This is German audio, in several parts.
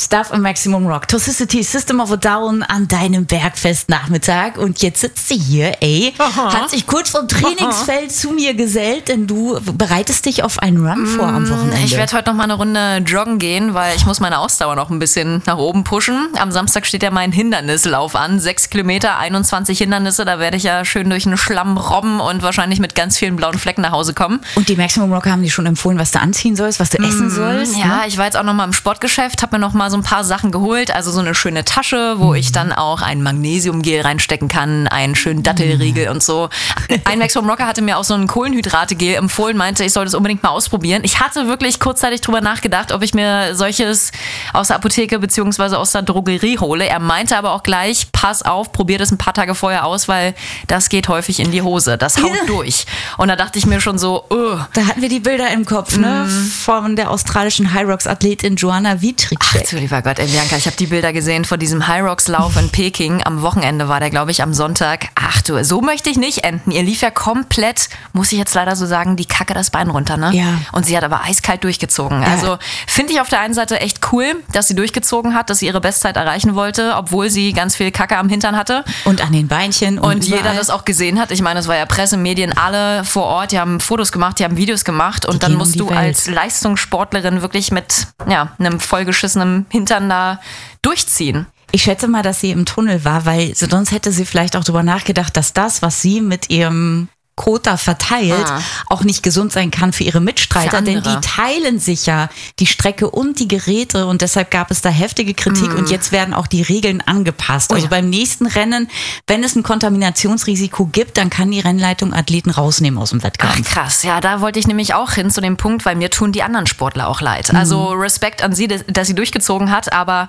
Stuff im Maximum Rock. Toxicity, System of a Down an deinem Bergfestnachmittag. Und jetzt sitzt sie hier, hat sich kurz vom Trainingsfeld zu mir gesellt, denn du bereitest dich auf einen Run vor am Wochenende. Ich werde heute noch mal eine Runde joggen gehen, weil ich muss meine Ausdauer noch ein bisschen nach oben pushen. Am Samstag steht ja mein Hindernislauf an. 6 Kilometer, 21 Hindernisse. Da werde ich ja schön durch den Schlamm robben und wahrscheinlich mit ganz vielen blauen Flecken nach Hause kommen. Und die Maximum Rocker haben dir schon empfohlen, was du anziehen sollst, was du essen sollst? Ja, ne? Ich war jetzt auch noch mal im Sportgeschäft, habe mir noch mal so ein paar Sachen geholt. Also so eine schöne Tasche, wo ich dann auch ein Magnesiumgel reinstecken kann, einen schönen Dattelriegel und so. Ein Maximum Rocker hatte mir auch so ein Kohlenhydrategel empfohlen, meinte, ich soll das unbedingt mal ausprobieren. Ich hatte wirklich kurzzeitig drüber nachgedacht, ob ich mir solches aus der Apotheke bzw. aus der Drogerie hole. Er meinte aber auch gleich, pass auf, probier das ein paar Tage vorher aus, weil das geht häufig in die Hose. Das haut durch. Und da dachte ich mir schon so, Da hatten wir die Bilder im Kopf, ne? Von der australischen High-Rocks-Athletin Joanna Wietricek. Ach du lieber Gott, Bianca, ich habe die Bilder gesehen von diesem High-Rocks-Lauf in Peking. Am Wochenende war der, glaube ich, am Sonntag. Ach du, so möchte ich nicht enden. Ihr lief ja komplett, muss ich jetzt leider so sagen, die Kacke das Bein runter, ne? Ja. Und sie hat aber eiskalt durchgezogen. Ja. Also finde ich auf der einen Seite echt cool, dass sie durchgezogen hat, dass sie ihre Bestzeit erreichen wollte, obwohl sie ganz viel Kacke am Hintern hatte. Und an den Beinchen. Und überall. jeder das auch gesehen hat. Ich meine, es war ja Presse, Medien, alle vor Ort, die haben Fotos gemacht, die haben Videos gemacht. Und dann musst du als Leistungssportlerin wirklich mit einem vollgeschissenen Hintern da durchziehen. Ich schätze mal, dass sie im Tunnel war, weil sonst hätte sie vielleicht auch drüber nachgedacht, dass das, was sie mit ihrem Kota verteilt, auch nicht gesund sein kann für ihre Mitstreiter, Für denn andere. die teilen sich ja die Strecke und die Geräte und deshalb gab es da heftige Kritik und jetzt werden auch die Regeln angepasst. Also beim nächsten Rennen, wenn es ein Kontaminationsrisiko gibt, dann kann die Rennleitung Athleten rausnehmen aus dem Ach Wettkampf. krass, ja, da wollte ich nämlich auch hin zu dem Punkt, weil mir tun die anderen Sportler auch leid. Also Respekt an sie, dass sie durchgezogen hat, aber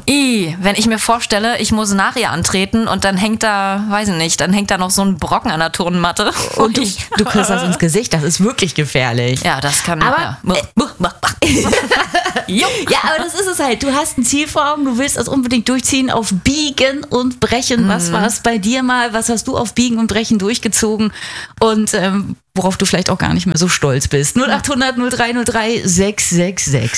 wenn ich mir vorstelle, ich muss nach ihr antreten und dann hängt da, weiß ich nicht, dann hängt da noch so ein Brocken an der Turnmatte. Und du kriegst das ins Gesicht, das ist wirklich gefährlich. Ja, das kann... Aber- Ja, aber das ist es halt. Du hast ein Ziel vor Augen, du willst das unbedingt durchziehen auf Biegen und Brechen. Was war es bei dir mal? Was hast du auf Biegen und Brechen durchgezogen? Und worauf du vielleicht auch gar nicht mehr so stolz bist. 0800 0303 666.